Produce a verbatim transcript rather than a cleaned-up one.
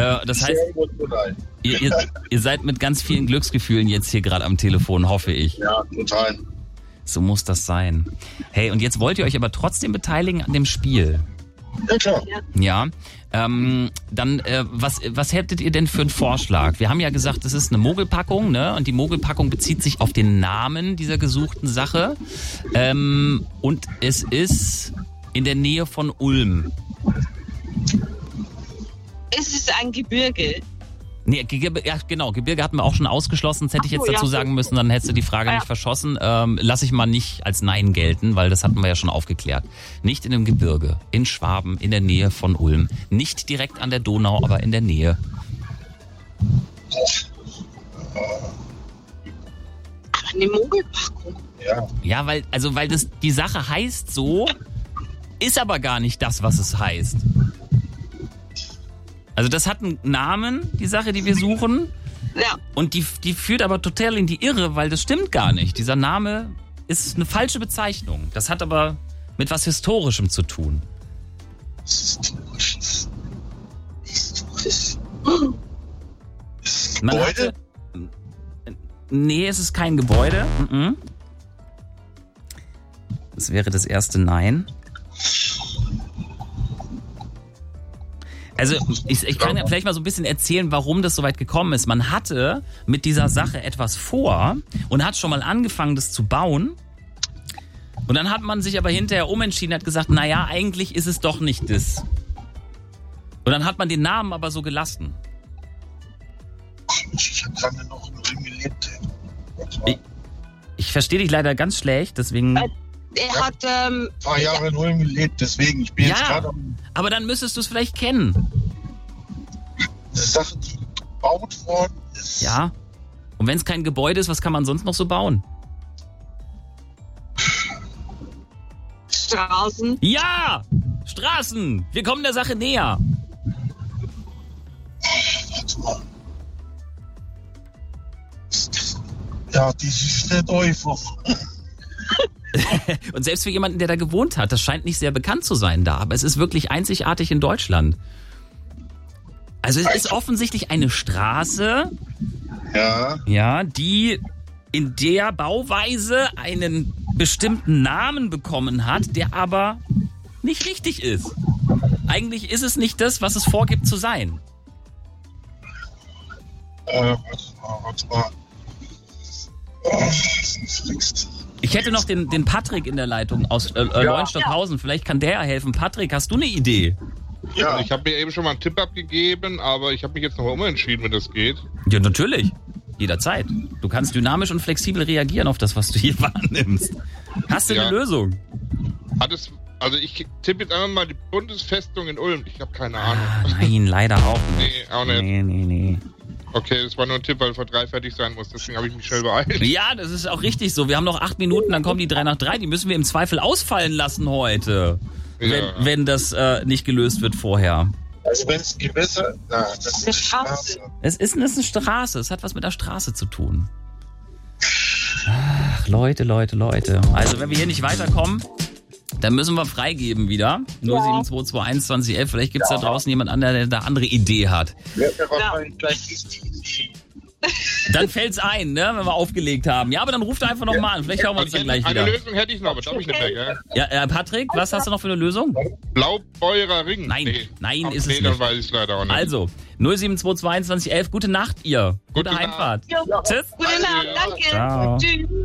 Äh, das heißt, ihr, ihr, ihr seid mit ganz vielen Glücksgefühlen jetzt hier gerade am Telefon, hoffe ich. Ja, total. So muss das sein. Hey, und jetzt wollt ihr euch aber trotzdem beteiligen an dem Spiel. Ja, klar. Ja, ähm, dann äh, was was hättet ihr denn für einen Vorschlag? Wir haben ja gesagt, das ist eine Mogelpackung, ne? Und die Mogelpackung bezieht sich auf den Namen dieser gesuchten Sache. Ähm, und es ist in der Nähe von Ulm. Es ist ein Gebirge. Nee, Gebirge, ja genau, Gebirge hatten wir auch schon ausgeschlossen. Das hätte ich jetzt Ach so, dazu ja. sagen müssen, dann hättest du die Frage Ja. nicht verschossen. Ähm, lass ich mal nicht als Nein gelten, weil das hatten wir ja schon aufgeklärt. Nicht in dem Gebirge, in Schwaben, in der Nähe von Ulm. Nicht direkt an der Donau, aber in der Nähe. Aber eine Mogelpackung. Ja. Ja, weil, also, weil das, die Sache heißt so, ist aber gar nicht das, was es heißt. Also das hat einen Namen, die Sache, die wir suchen. Ja. Und die, die führt aber total in die Irre, weil das stimmt gar nicht. Dieser Name ist eine falsche Bezeichnung. Das hat aber mit was Historischem zu tun. Historisches. Historisch. Man Gebäude? hatte, nee, es ist kein Gebäude. Mhm. Das wäre das erste Nein. Also ich, ich kann ja vielleicht mal so ein bisschen erzählen, warum das so weit gekommen ist. Man hatte mit dieser Sache etwas vor und hat schon mal angefangen, das zu bauen. Und dann hat man sich aber hinterher umentschieden, hat gesagt, naja, eigentlich ist es doch nicht das. Und dann hat man den Namen aber so gelassen. Ich habe lange noch in Ulm gelebt. Ich, ich verstehe dich leider ganz schlecht, deswegen... Äh, Er Ja. hat, ähm, Ein paar Jahre in Ulm gelebt, deswegen, ich bin jetzt Ja, gerade am aber dann müsstest du es vielleicht kennen. eine Sache, die gebaut worden ist. Ja. Und wenn es kein Gebäude ist, was kann man sonst noch so bauen? Straßen. Ja! Straßen! Wir kommen der Sache näher. Warte mal. Ja, die ist nicht einfach. Und selbst für jemanden, der da gewohnt hat, das scheint nicht sehr bekannt zu sein da, aber es ist wirklich einzigartig in Deutschland. Also es ist offensichtlich eine Straße, Ja, ja, die in der Bauweise einen bestimmten Namen bekommen hat, der aber nicht richtig ist. Eigentlich ist es nicht das, was es vorgibt zu sein. äh, warte mal, warte mal. Oh, das ist ein Flixt. Ich hätte noch den, den Patrick in der Leitung aus äh, äh, Ja. Leuenstockhausen. Vielleicht kann der ja helfen. Patrick, hast du eine Idee? Ja, Also ich habe mir eben schon mal einen Tipp abgegeben, aber ich habe mich jetzt nochmal umentschieden, wenn das geht. Ja, natürlich. Jederzeit. Du kannst dynamisch und flexibel reagieren auf das, was du hier wahrnimmst. Hast du Ja. eine Lösung? Hat es, also ich tippe jetzt einfach mal die Bundesfestung in Ulm. Ich habe keine Ah, Ahnung. nein, leider auch nicht. Nee, auch nicht. Nee, nee, nee. Okay, das war nur ein Tipp, weil vor drei fertig sein muss. Deswegen habe ich mich schnell beeilt. Ja, das ist auch richtig so. Wir haben noch acht Minuten, dann kommen die drei nach drei. Die müssen wir im Zweifel ausfallen lassen heute. Ja. Wenn, wenn das äh, nicht gelöst wird vorher. also wenn es Gewässer, na, das ist Eine eine Straße. Straße. Es ist, es ist eine Straße. Es hat was mit der Straße zu tun. Ach, Leute, Leute, Leute. Also, wenn wir hier nicht weiterkommen, dann müssen wir freigeben wieder. null sieben zwei zwei eins zwanzig elf. Vielleicht gibt es da draußen jemand anderen, der da andere Idee hat. Wird mir wahrscheinlich gleich ist die Idee. Dann fällt's ein, ne, wenn wir aufgelegt haben. Ja, aber dann ruft einfach noch mal an. Vielleicht hören wir uns dann gleich Eine wieder. Lösung hätte ich noch, aber darf ich nicht mehr, gell? Ja, äh, Patrick, was hast du noch für eine Lösung? Blaubeurer Ring. Nein, nee. nein, Ach, ist nee, es dann nicht. weiß ich leider auch nicht. Also, null sieben zwei zwei eins zwanzig elf. Gute Nacht, ihr. Gute Gute Heimfahrt. Ja. Tschüss. Gute Nacht, danke. Ciao. Tschüss.